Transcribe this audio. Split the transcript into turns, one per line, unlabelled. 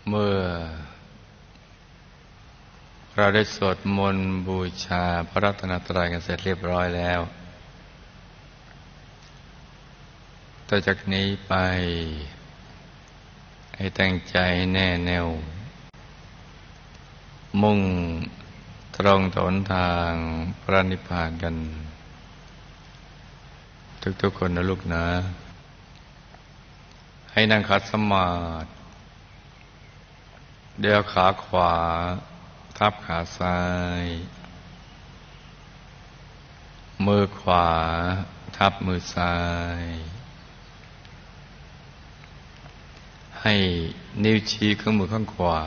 เมื่อเราได้สวดมนต์บูชาพระรัตนตรัยกันเสร็จเรียบร้อยแล้วต่อจากนี้ไปให้ตั้งใจแน่แน่วมุ่งตรงต่อหนทางพระนิพพานกันทุกๆคนนะลูกนะให้นั่งขัดสมาธิเดี๋ยวขาขวาทับขาซ้ายมือขวาทับมือซ้ายให้นิ้วชี้ข้างมือข้างขวา